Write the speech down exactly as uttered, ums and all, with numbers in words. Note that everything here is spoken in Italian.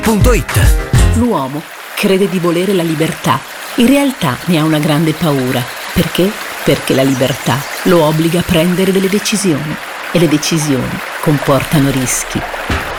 punto it. L'uomo crede di volere la libertà. In realtà ne ha una grande paura. Perché? Perché la libertà lo obbliga a prendere delle decisioni. E le decisioni comportano rischi.